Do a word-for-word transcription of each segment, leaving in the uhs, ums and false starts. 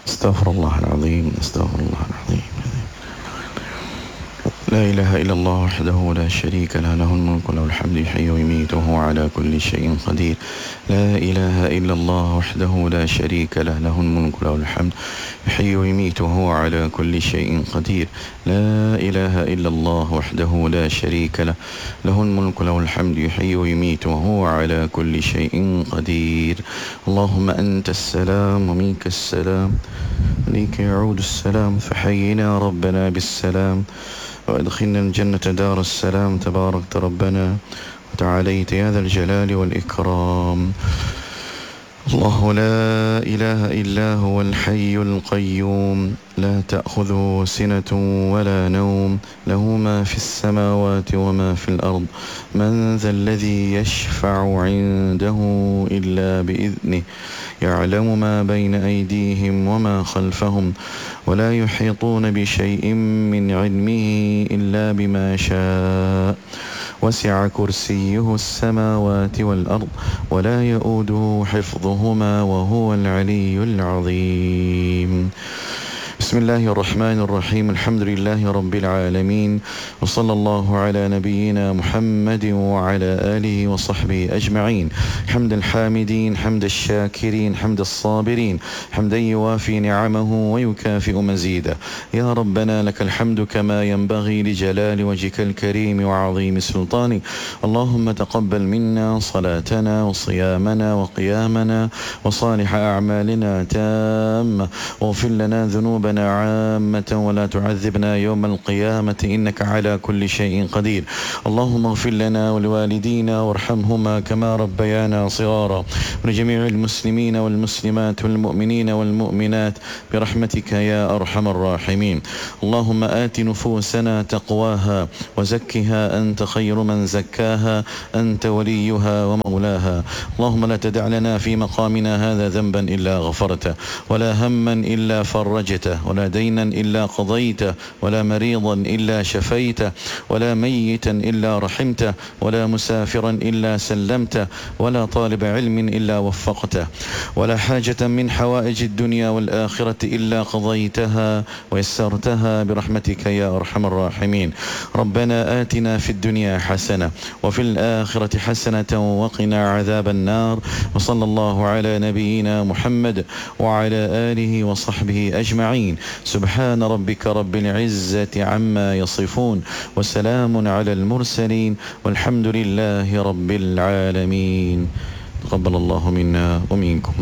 استغفر الله العظيم، استغفر الله العظيم. لا إله إلا الله وحده لا شريك له، له الملك وله الحمد يحيي ويميت وهو على كل شيء قدير. لا إله إلا الله وحده لا شريك له، له الملك وله الحمد يحيي ويميت وهو على كل شيء قدير. لا إله إلا الله وحده لا شريك له، له الملك وله الحمد يحيي ويميت وهو على كل شيء قدير. اللهم أنت السلام ومنك السلام، إليك يعود السلام، فحينا ربنا بالسلام وأدخلنا الجنة دار السلام. تباركت ربنا وتعاليت يا ذا الجلال والإكرام. الله لا إله إلا هو الحي القيوم، لا تأخذه سنة ولا نوم، له ما في السماوات وما في الأرض. من ذا الذي يشفع عنده إلا بإذنه، يعلم ما بين أيديهم وما خلفهم، ولا يحيطون بشيء من علمه إلا بما شاء. وسع كرسيه السماوات والأرض ولا يؤوده حفظهما وهو العلي العظيم. بسم الله الرحمن الرحيم. الحمد لله رب العالمين، وصلى الله على نبينا محمد وعلى آله وصحبه أجمعين. حمد الحامدين، حمد الشاكرين، حمد الصابرين، حمدا يوافي نعمه ويكافئ مزيده. يا ربنا لك الحمد كما ينبغي لجلال وجهك الكريم وعظيم سلطانك. اللهم تقبل منا صلاتنا وصيامنا وقيامنا وصالح أعمالنا تامة، واغفر لنا ذنوبنا عامة ولا تعذبنا يوم القيامة، إنك على كل شيء قدير. اللهم اغفر لنا ولوالدينا وارحمهما كما ربيانا صغارا، ولجميع المسلمين والمسلمات والمؤمنين والمؤمنات برحمتك يا أرحم الراحمين. اللهم آت نفوسنا تقواها وزكها أنت خير من زكاها، أنت وليها ومولاها. اللهم لا تدع لنا في مقامنا هذا ذنبا إلا غفرته، ولا هما إلا فرجته، ولا دينا إلا قضيته، ولا مريضا إلا شفيته، ولا ميتا إلا رحمته، ولا مسافرا إلا سلمته، ولا طالب علم إلا وفقته، ولا حاجة من حوائج الدنيا والآخرة إلا قضيتها ويسرتها برحمتك يا أرحم الراحمين. ربنا آتنا في الدنيا حسنة وفي الآخرة حسنة وقنا عذاب النار. وصلى الله على نبينا محمد وعلى آله وصحبه أجمعين. سبحان ربك رب العزة عما يصفون، وسلام على المرسلين، والحمد لله رب العالمين. تقبل الله منا ومنكم.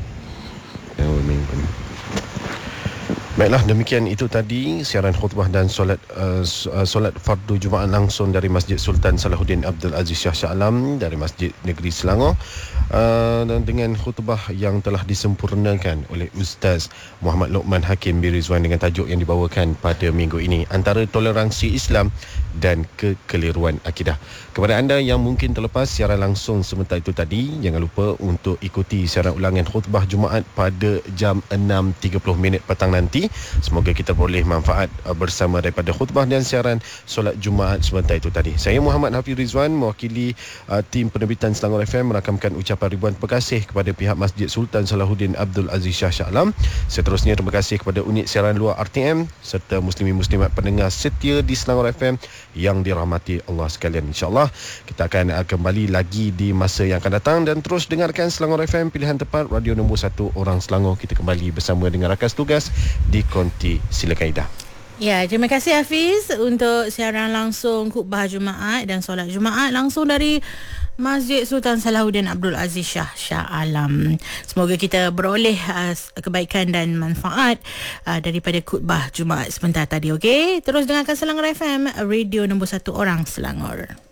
Baiklah, demikian itu tadi siaran khutbah dan solat uh, solat fardu Jumaat langsung dari Masjid Sultan Salahuddin Abdul Aziz Shah Shah Alam dari Masjid Negeri Selangor, uh, dan dengan khutbah yang telah disempurnakan oleh Ustaz Muhammad Lokman Hakim bin Rizwan dengan tajuk yang dibawakan pada minggu ini, antara toleransi Islam dan kekeliruan akidah. Kepada anda yang mungkin terlepas siaran langsung sebentar itu tadi, jangan lupa untuk ikuti siaran ulangan khutbah Jumaat pada jam enam tiga puluh minit petang nanti. Semoga kita boleh manfaat bersama daripada khutbah dan siaran solat Jumaat sebentar itu tadi. Saya Muhammad Hafiz Rizwan mewakili uh, tim penerbitan Selangor F M merakamkan ucapan ribuan terima kasih kepada pihak Masjid Sultan Salahuddin Abdul Aziz Shah Shah Alam. Seterusnya terima kasih kepada unit siaran luar R T M serta muslimin muslimat pendengar setia di Selangor F M yang dirahmati Allah sekalian. InsyaAllah kita akan uh, kembali lagi di masa yang akan datang, dan terus dengarkan Selangor F M, pilihan tepat radio nombor satu orang Selangor. Kita kembali bersama dengan rakan tugas di Konti Sila Kaedah. Ya, terima kasih Hafiz untuk siaran langsung khutbah Jumaat dan solat Jumaat langsung dari Masjid Sultan Salahuddin Abdul Aziz Shah Shah Alam. Semoga kita beroleh uh, kebaikan dan manfaat uh, daripada khutbah Jumaat sebentar tadi. Okey, terus dengarkan Selangor F M, radio nombor satu orang Selangor.